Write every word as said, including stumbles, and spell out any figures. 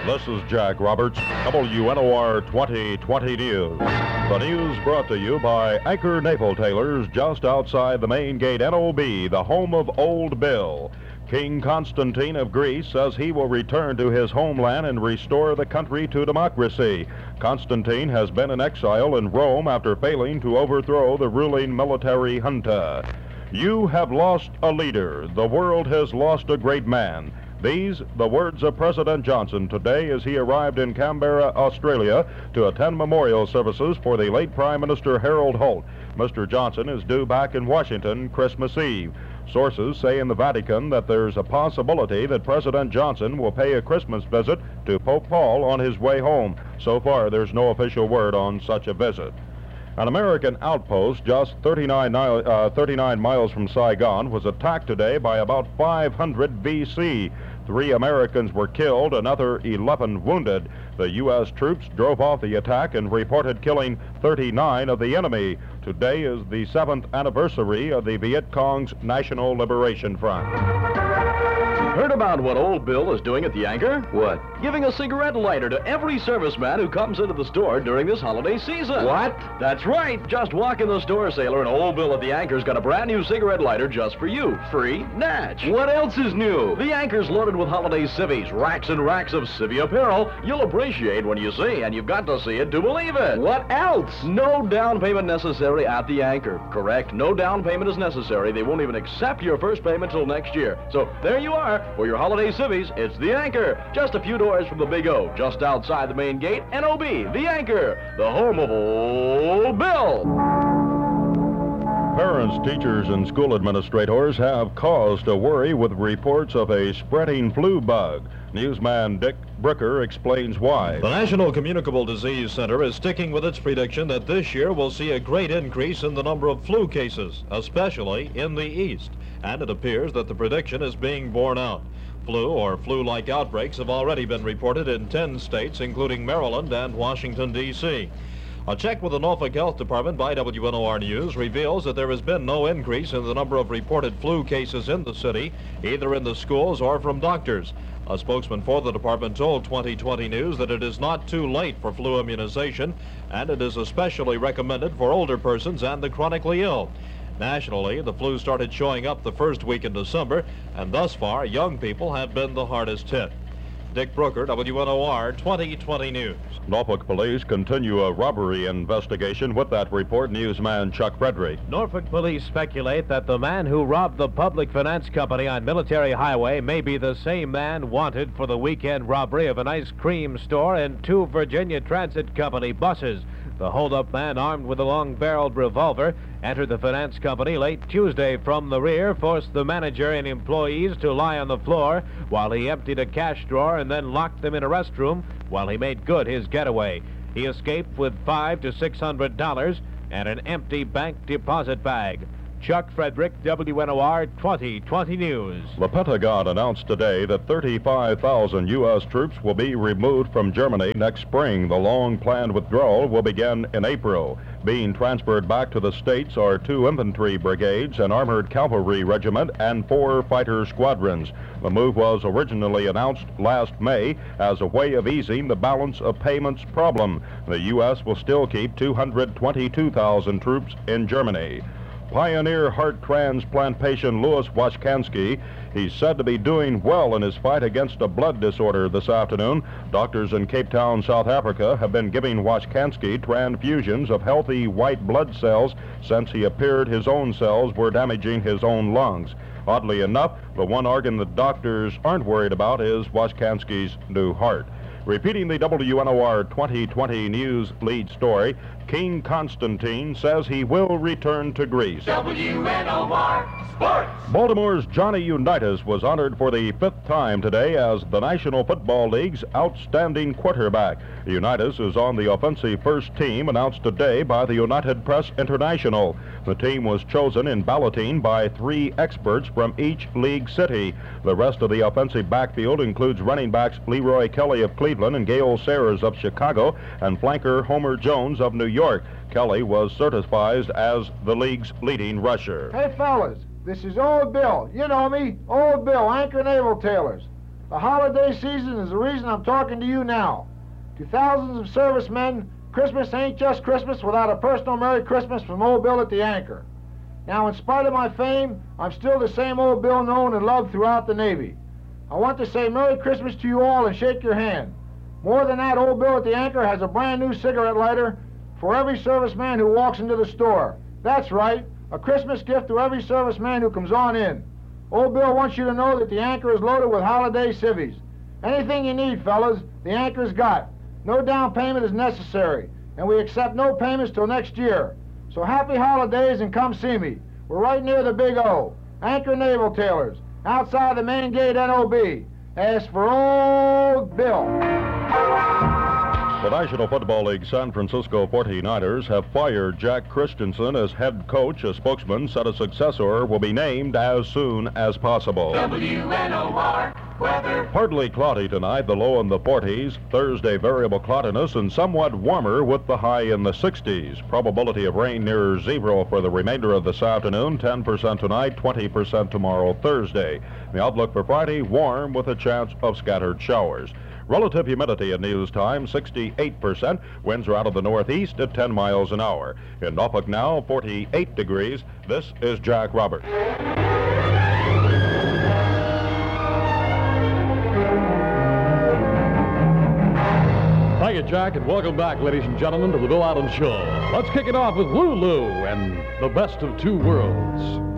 This is Jack Roberts, W N O R twenty twenty News. The news brought to you by Anchor Naval Tailors just outside the main gate, N O B, the home of Old Bill. King Constantine of Greece says he will return to his homeland and restore the country to democracy. Constantine has been in exile in Rome after failing to overthrow the ruling military junta. You have lost a leader. The world has lost a great man. These, the words of President Johnson today as he arrived in Canberra, Australia, to attend memorial services for the late Prime Minister Harold Holt. Mister Johnson is due back in Washington Christmas Eve. Sources say in the Vatican that there's a possibility that President Johnson will pay a Christmas visit to Pope Paul on his way home. So far, there's no official word on such a visit. An American outpost just thirty-nine, uh, thirty-nine miles from Saigon was attacked today by about five hundred B C. Three Americans were killed, another eleven wounded. The U S troops drove off the attack and reported killing thirty-nine of the enemy. Today is the seventh anniversary of the Viet Cong's National Liberation Front. Heard about what Old Bill is doing at the Anchor? What? Giving a cigarette lighter to every serviceman who comes into the store during this holiday season. What? That's right. Just walk in the store, sailor, and Old Bill at the Anchor's got a brand new cigarette lighter just for you. Free, natch. What else is new? The Anchor's loaded with holiday civvies, racks and racks of civvy apparel you'll appreciate when you see, and you've got to see it to believe it. What else? No down payment necessary at the Anchor. Correct. No down payment is necessary. They won't even accept your first payment till next year. So there you are. For your holiday civvies, it's the Anchor. Just a few doors from the Big O, just outside the main gate, N O B, the Anchor, the home of Old Bill. Parents, teachers, and school administrators have cause to worry with reports of a spreading flu bug. Newsman Dick Brooker explains why. The National Communicable Disease Center is sticking with its prediction that this year will see a great increase in the number of flu cases, especially in the East. And it appears that the prediction is being borne out. Flu or flu-like outbreaks have already been reported in ten states, including Maryland and Washington, D C A check with the Norfolk Health Department by W N O R News reveals that there has been no increase in the number of reported flu cases in the city, either in the schools or from doctors. A spokesman for the department told twenty twenty News that it is not too late for flu immunization, and it is especially recommended for older persons and the chronically ill. Nationally, the flu started showing up the first week in December, and thus far, young people have been the hardest hit. Dick Brooker, W N O R twenty twenty News. Norfolk police continue a robbery investigation. With that report, newsman Chuck Frederick. Norfolk police speculate that the man who robbed the public finance company on Military Highway may be the same man wanted for the weekend robbery of an ice cream store and two Virginia Transit Company buses. The hold-up man, armed with a long-barreled revolver, entered the finance company late Tuesday from the rear, forced the manager and employees to lie on the floor while he emptied a cash drawer and then locked them in a restroom while he made good his getaway. He escaped with five to six hundred dollars and an empty bank deposit bag. Chuck Frederick, W N O R twenty twenty News. The Pentagon announced today that thirty-five thousand U S troops will be removed from Germany next spring. The long-planned withdrawal will begin in April. Being transferred back to the States are two infantry brigades, an armored cavalry regiment, and four fighter squadrons. The move was originally announced last May as a way of easing the balance of payments problem. The U S will still keep two hundred twenty-two thousand troops in Germany. Pioneer heart transplant patient Louis Washkansky, he's said to be doing well in his fight against a blood disorder this afternoon. Doctors in Cape Town, South Africa, have been giving Washkansky transfusions of healthy white blood cells since he appeared his own cells were damaging his own lungs. Oddly enough, the one organ that doctors aren't worried about is Washkansky's new heart. Repeating the W N O R twenty twenty News lead story, King Constantine says he will return to Greece. W N O R Sports. Baltimore's Johnny Unitas was honored for the fifth time today as the National Football League's outstanding quarterback. Unitas is on the offensive first team announced today by the United Press International. The team was chosen in balloting by three experts from each league city. The rest of the offensive backfield includes running backs Leroy Kelly of Cleveland and Gale Sayers of Chicago and flanker Homer Jones of New York. Kelly was certified as the league's leading rusher. Hey, fellas, this is Old Bill. You know me, Old Bill, Anchor Naval Tailors. The holiday season is the reason I'm talking to you now. To thousands of servicemen, Christmas ain't just Christmas without a personal Merry Christmas from Old Bill at the Anchor. Now, in spite of my fame, I'm still the same Old Bill known and loved throughout the Navy. I want to say Merry Christmas to you all and shake your hand. More than that, Old Bill at the Anchor has a brand new cigarette lighter for every serviceman who walks into the store. That's right, a Christmas gift to every serviceman who comes on in. Old Bill wants you to know that the Anchor is loaded with holiday civvies. Anything you need, fellas, the Anchor's got. No down payment is necessary, and we accept no payments till next year. So happy holidays and come see me. We're right near the Big O. Anchor Naval Tailors, outside the main gate N O B. Ask for Old Bill. The National Football League San Francisco forty-niners have fired Jack Christensen as head coach. A spokesman said a successor will be named as soon as possible. W N O R weather. Partly cloudy tonight, the low in the forties. Thursday, variable cloudiness and somewhat warmer with the high in the sixties. Probability of rain near zero for the remainder of this afternoon. ten percent tonight, twenty percent tomorrow, Thursday. The outlook for Friday, warm with a chance of scattered showers. Relative humidity at news time, sixty-eight percent. Winds are out of the northeast at ten miles an hour. In Norfolk now, forty-eight degrees. This is Jack Roberts. Thank you, Jack, and welcome back, ladies and gentlemen, to the Bill Allen Show. Let's kick it off with Lulu and the Best of Two Worlds.